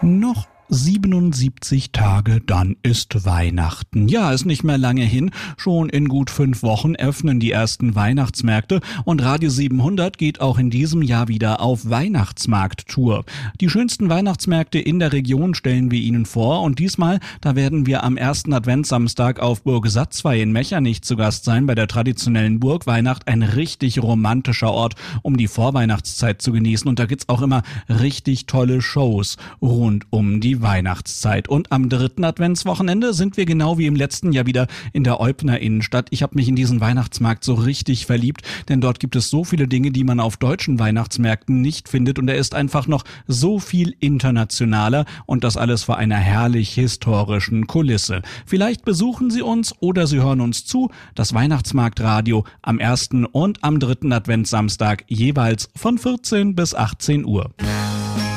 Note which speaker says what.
Speaker 1: Noch 77 Tage, dann ist Weihnachten. Ja, ist nicht mehr lange hin. Schon in gut 5 Wochen öffnen die ersten Weihnachtsmärkte und Radio 700 geht auch in diesem Jahr wieder auf Weihnachtsmarkt-Tour. Die schönsten Weihnachtsmärkte in der Region stellen wir Ihnen vor und diesmal, da werden wir am ersten Adventssamstag auf Burg Satzwey in Mechernich zu Gast sein bei der traditionellen Burgweihnacht. Ein richtig romantischer Ort, um die Vorweihnachtszeit zu genießen, und da gibt's auch immer richtig tolle Shows rund um die Weihnachtszeit. Und am 3. Adventswochenende sind wir genau wie im letzten Jahr wieder in der Eubner Innenstadt. Ich habe mich in diesen Weihnachtsmarkt so richtig verliebt, denn dort gibt es so viele Dinge, die man auf deutschen Weihnachtsmärkten nicht findet, und er ist einfach noch so viel internationaler, und das alles vor einer herrlich historischen Kulisse. Vielleicht besuchen Sie uns oder Sie hören uns zu. Das Weihnachtsmarktradio am 1. und am 3. Adventssamstag jeweils von 14 bis 18 Uhr.